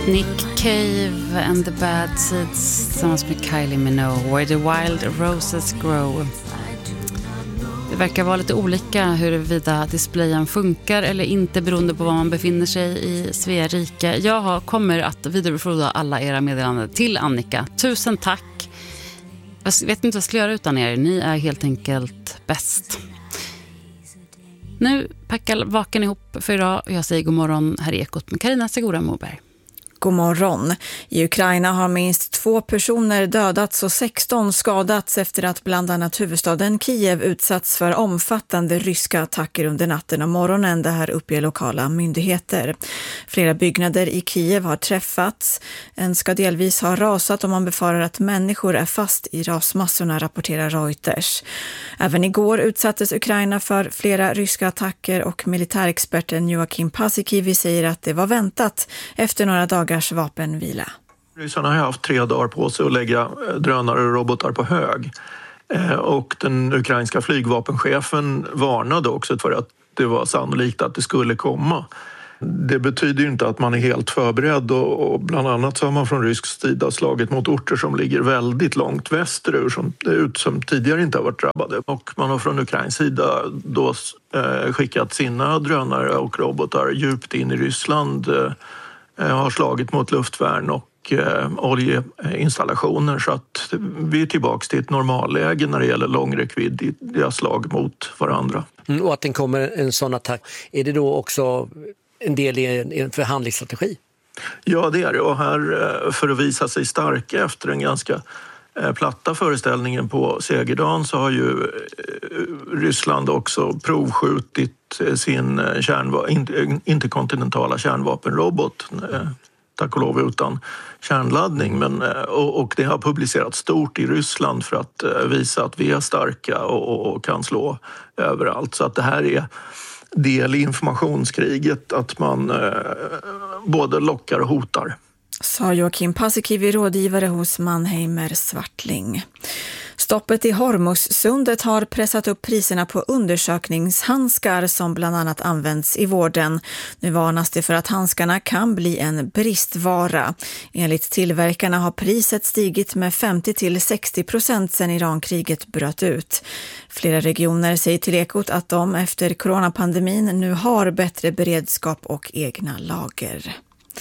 Nick Cave and the Bad Seeds tillsammans med Kylie Minogue, Where the Wild Roses Grow. Det verkar vara lite olika huruvida displayen funkar eller inte beroende på var man befinner sig i Sverige. Jag kommer att vidarebefordra alla era meddelanden till Annika. Tusen tack. Jag vet inte vad jag ska göra utan er. Ni är helt enkelt bäst. Nu packar vaken ihop för idag och jag säger god morgon här i Ekot med Carina Segura Moberg. God morgon. I Ukraina har minst 2 personer dödats och 16 skadats efter att bland annat huvudstaden Kiev utsatts för omfattande ryska attacker under natten och morgonen. Det här uppger lokala myndigheter. Flera byggnader i Kiev har träffats. En ska delvis ha rasat och man befarar att människor är fast i rasmassorna, rapporterar Reuters. Även igår utsattes Ukraina för flera ryska attacker och militärexperten Joachim Paasikivi säger att det var väntat efter några dagar vapenvila. Ryssarna har haft 3 dagar på sig att lägga drönare och robotar på hög. Och den ukrainska flygvapenchefen varnade också för att det var sannolikt att det skulle komma. Det betyder ju inte att man är helt förberedd och bland annat så har man från rysk sida slagit mot orter som ligger väldigt långt västerut som tidigare inte har varit drabbade. Och man har från Ukrains sida då skickat sina drönare och robotar djupt in i Ryssland, har slagit mot luftvärn och oljeinstallationer så att vi är tillbaka till ett normalläge när det gäller långräckvidd i deras slag mot varandra. Och att den kommer en sån attack, är det då också en del i en förhandlingsstrategi? Ja, det är det. Och här för att visa sig starka efter en ganska platta föreställningen på segerdagen så har ju Ryssland också provskjutit sin interkontinentala kärnvapenrobot, tack och lov utan kärnladdning. Och det har publicerats stort i Ryssland för att visa att vi är starka och kan slå överallt. Så att det här är del i informationskriget, att man både lockar och hotar. Sa Joachim Paasikivi, rådgivare hos Mannheimer Swartling. Stoppet i Hormuzsundet har pressat upp priserna på undersökningshandskar som bland annat används i vården. Nu varnas det för att handskarna kan bli en bristvara. Enligt tillverkarna har priset stigit med 50-60% sedan Irankriget bröt ut. Flera regioner säger till Ekot att de efter coronapandemin nu har bättre beredskap och egna lager.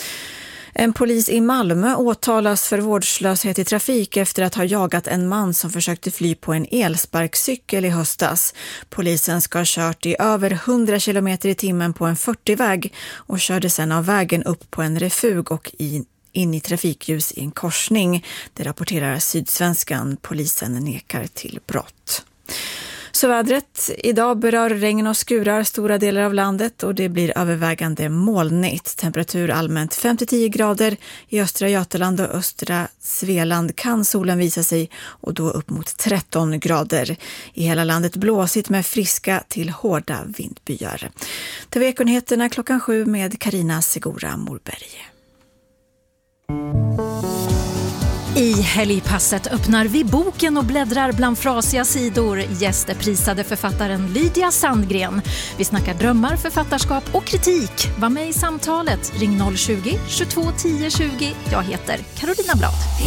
En polis i Malmö åtalas för vårdslöshet i trafik efter att ha jagat en man som försökte fly på en elsparkcykel i höstas. Polisen ska ha kört i över 100 km i timmen på en 40-väg och körde sedan av vägen upp på en refug och in i trafikljus i en korsning. Det rapporterar Sydsvenskan. Polisen nekar till brott. Så vädret. Idag berör regn och skurar stora delar av landet och det blir övervägande molnigt. Temperatur allmänt 5-10 grader. I östra Götaland och östra Svealand kan solen visa sig och då upp mot 13 grader. I hela landet blåsigt med friska till hårda vindbyar. TV-nyheterna 7 med Carina Segura Moberg. I helgpasset öppnar vi boken och bläddrar bland frasiga sidor. Gästeprisade författaren Lydia Sandgren. Vi snackar drömmar, författarskap och kritik. Var med i samtalet. Ring 020 22 10 20. Jag heter Carolina Blad.